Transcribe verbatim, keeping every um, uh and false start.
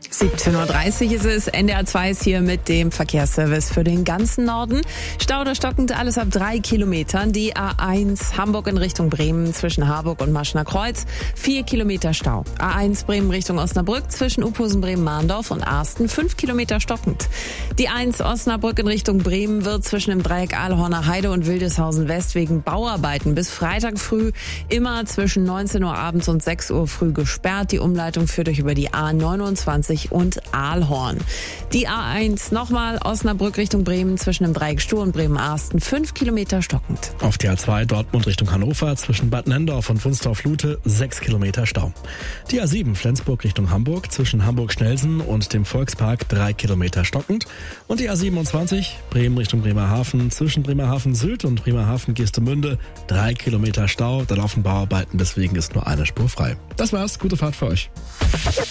siebzehn Uhr dreißig ist es, N D R zwei ist hier mit dem Verkehrsservice für den ganzen Norden. Stau oder stockend, alles ab drei Kilometern. Die A eins Hamburg in Richtung Bremen zwischen Harburg und Maschner Kreuz, vier Kilometer Stau. A eins Bremen Richtung Osnabrück zwischen Uphusen, Bremen-Mahndorf und Arsten, fünf Kilometer stockend. Die eins Osnabrück in Richtung Bremen wird zwischen dem Dreieck Ahlhorner Heide und Wildeshausen West wegen Bauarbeiten bis Freitag früh immer zwischen neunzehn Uhr abends und sechs Uhr früh gesperrt. Die Umleitung führt euch über die A neunundzwanzig und Ahlhorn. Die A eins nochmal Osnabrück Richtung Bremen zwischen dem Dreieck Stur und Bremen-Arsten, fünf Kilometer stockend. Auf die A zwei Dortmund Richtung Hannover zwischen Bad Nendorf und Wunstorf-Lute sechs Kilometer Stau. Die A sieben Flensburg Richtung Hamburg zwischen Hamburg-Schnelsen und dem Volkspark drei Kilometer stockend. Und die A siebenundzwanzig Bremen Richtung Bremerhaven zwischen Bremerhaven-Sylt und Bremerhaven-Geestemünde drei Kilometer Stau. Da laufen Bauarbeiten, deswegen ist nur eine Spur frei. Das war's, gute Fahrt für euch.